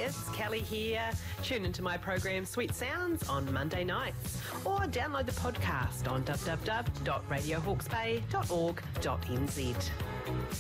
Yes, Kelly here. Tune into my program Sweet Sounds on Monday nights or download the podcast on www.radiohawksbay.org.nz.